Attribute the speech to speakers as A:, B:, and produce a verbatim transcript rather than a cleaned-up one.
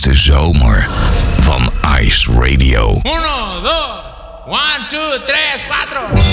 A: lekkerste zomer van Ice Radio.
B: Uno, dos, one, two, tres, cuatro.